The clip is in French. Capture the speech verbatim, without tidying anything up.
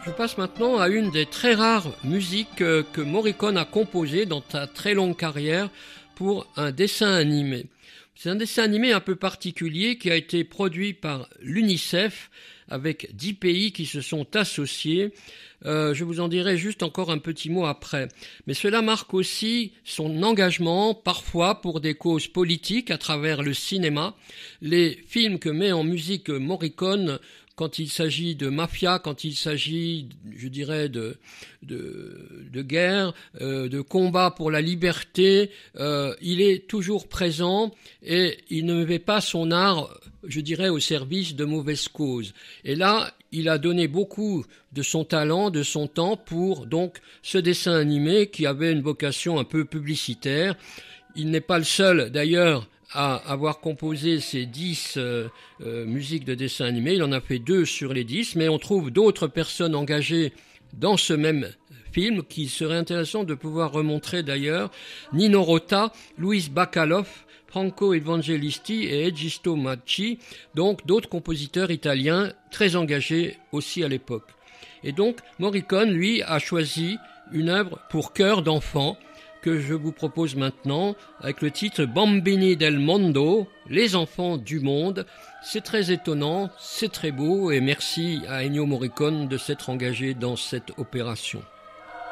Je passe maintenant à une des très rares musiques que Morricone a composées dans sa très longue carrière pour un dessin animé. C'est un dessin animé un peu particulier qui a été produit par l'UNICEF avec dix pays qui se sont associés. Euh, je vous en dirai juste encore un petit mot après. Mais cela marque aussi son engagement, parfois pour des causes politiques à travers le cinéma. Les films que met en musique Morricone, quand il s'agit de mafia, quand il s'agit, je dirais, de, de, de guerre, euh, de combat pour la liberté, euh, il est toujours présent et il ne met pas son art, je dirais, au service de mauvaises causes. Et là, il a donné beaucoup de son talent, de son temps pour donc ce dessin animé qui avait une vocation un peu publicitaire. Il n'est pas le seul d'ailleurs à avoir composé ces dix euh, euh, musiques de dessin animé. Il en a fait deux sur les dix, mais on trouve d'autres personnes engagées dans ce même film qui serait intéressant de pouvoir remontrer d'ailleurs. Nino Rota, Luis Bacalov, Franco Evangelisti et Egisto Macci, donc d'autres compositeurs italiens très engagés aussi à l'époque. Et donc Morricone, lui, a choisi une œuvre pour chœur d'enfant que je vous propose maintenant avec le titre Bambini del Mondo, les enfants du monde. C'est très étonnant, c'est très beau et merci à Ennio Morricone de s'être engagé dans cette opération.